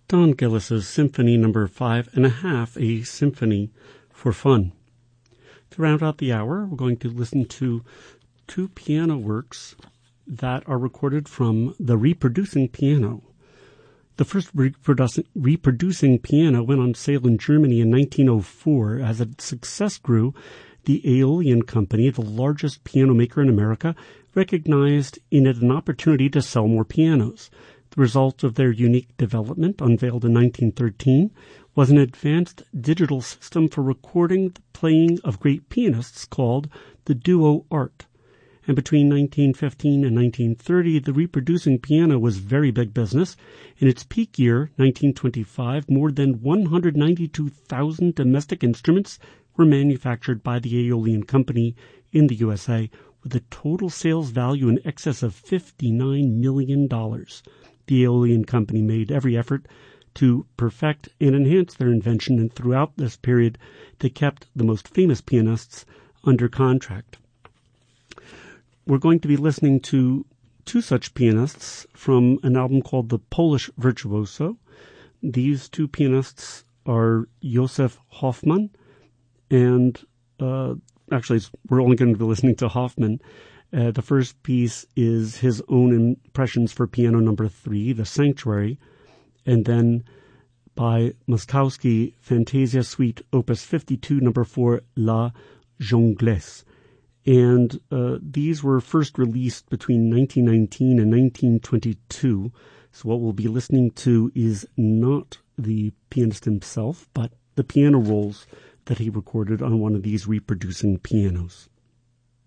Don Gillis's Symphony Number 5.5, a symphony for fun. To round out the hour, we're going to listen to two piano works that are recorded from the Reproducing Piano. The first reproducing piano went on sale in Germany in 1904. As its success grew, the Aeolian Company, the largest piano maker in America, recognized in it an opportunity to sell more pianos. The result of their unique development, unveiled in 1913, was an advanced digital system for recording the playing of great pianists called the Duo Art. And between 1915 and 1930, the reproducing piano was very big business. In its peak year, 1925, more than 192,000 domestic instruments were manufactured by the Aeolian Company in the USA, with a total sales value in excess of $59 million. The Aeolian Company made every effort to perfect and enhance their invention, and throughout this period, they kept the most famous pianists under contract. We're going to be listening to two such pianists from an album called The Polish Virtuoso. These two pianists are Josef Hoffmann, and actually we're only going to be listening to Hoffmann. The first piece is his own impressions for piano number 3, The Sanctuary, and then by Moszkowski, Fantasia Suite Opus 52, number 4, La Jongleuse. And these were first released between 1919 and 1922. So what we'll be listening to is not the pianist himself, but the piano rolls that he recorded on one of these reproducing pianos.